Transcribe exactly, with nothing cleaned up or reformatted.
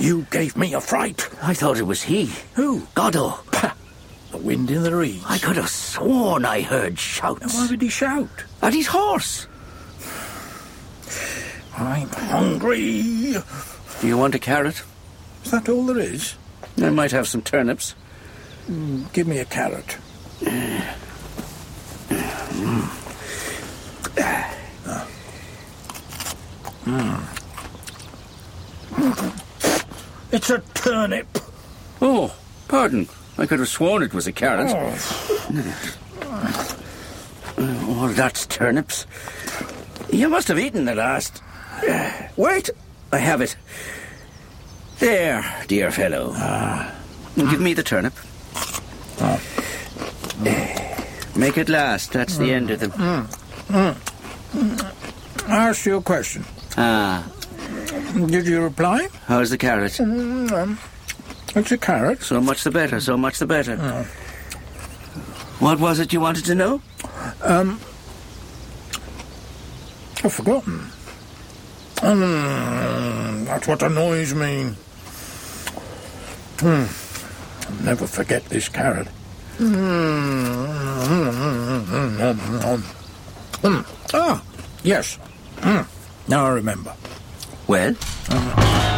You gave me a fright. I thought it was he. Who? Goddo. Pah, the wind in the reeds. I could have sworn I heard shouts. And why did he shout? At his horse. I'm hungry. Do you want a carrot? Is that all there is? I might have some turnips. Mm, give me a carrot. Mm. Mm. It's a turnip. Oh, pardon. I could have sworn it was a carrot. Oh, Oh, that's turnips. You must have eaten the last. Wait, I have it. There, dear fellow. Ah. Give me the turnip. Oh. Make it last. That's the end of them. Mm. Mm. I asked you a question. Ah. Did you reply? How's the carrot? Mm, um, it's a carrot. So much the better, so much the better. Oh. What was it you wanted to know? Um, I've forgotten. Mm, that's what annoys me. Mm. I'll never forget this carrot. Mm. Mm. Ah, yes. Mm. Now I remember. Well? Uh,